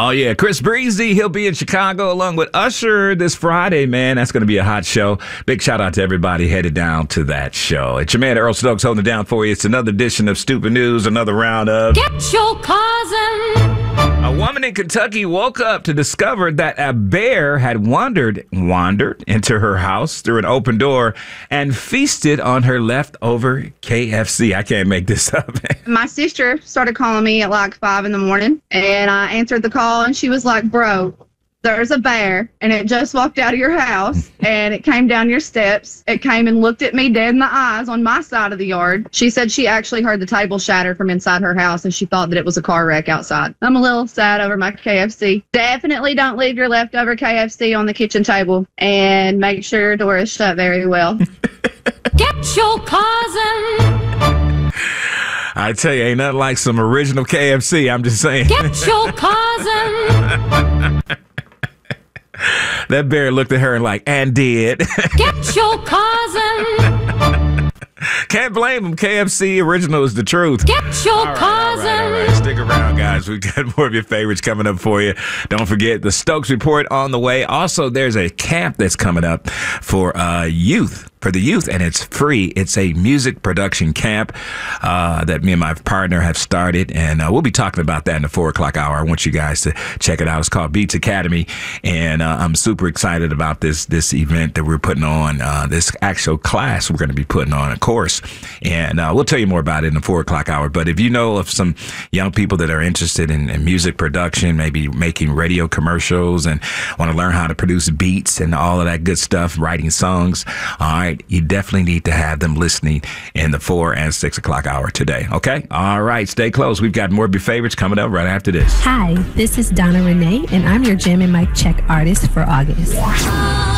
Oh, yeah. Chris Breezy, he'll be in Chicago along with Usher this Friday, man. That's going to be a hot show. Big shout out to everybody headed down to that show. It's your man, Earl Stokes, holding it down for you. It's another edition of Stupid News, another round of Get Your Cousin. A woman in Kentucky woke up to discover that a bear had wandered into her house through an open door and feasted on her leftover KFC. I can't make this up. My sister started calling me at like 5 in the morning, and I answered the call, and she was like, bro, there's a bear, and it just walked out of your house, and it came down your steps. It came and looked at me dead in the eyes on my side of the yard. She said she actually heard the table shatter from inside her house, and she thought that it was a car wreck outside. I'm a little sad over my KFC. Definitely don't leave your leftover KFC on the kitchen table, and make sure your door is shut very well. Get Your Cousin. I tell you, ain't nothing like some original KFC. I'm just saying. Get Your Cousin. That bear looked at her and and did. Get Your Cousin. Can't blame him. KFC original is the truth. Get Your All Cousin. right. Stick around, guys. We've got more of your favorites coming up for you. Don't forget the Stokes Report on the way. Also, there's a camp that's coming up for youth. For the youth, and it's free. It's a music production camp that me and my partner have started, and we'll be talking about that in the 4 o'clock hour. I want you guys to check it out. It's called Beats Academy, and I'm super excited about this event that we're putting on, this actual class we're going to be putting on, a course, and we'll tell you more about it in the 4 o'clock hour. But if you know of some young people that are interested in music production, maybe making radio commercials and want to learn how to produce beats and all of that good stuff, writing songs, all right, you definitely need to have them listening in the 4 and 6 o'clock hour today. Okay? All right. Stay close. We've got more of your favorites coming up right after this. Hi, this is Donna Renee, and I'm your Jam and Mic Check artist for August.